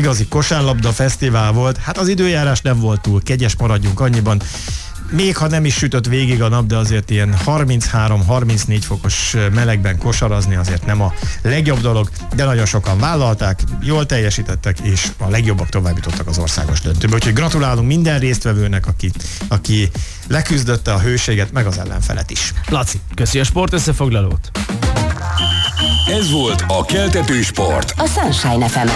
igazi kosárlabda fesztivál volt. Hát az időjárás nem volt túl kegyes, maradjunk annyiban. Még ha nem is sütött végig a nap, de azért ilyen 33-34 fokos melegben kosarazni azért nem a legjobb dolog, de nagyon sokan vállalták, jól teljesítettek, és a legjobbak tovább jutottak az országos döntőbe. Úgyhogy gratulálunk minden résztvevőnek, aki leküzdötte a hőséget, meg az ellenfelet is. Laci, köszi a sportösszefoglalót. Ez volt a Keltető Sport. A Sunshine FM-en.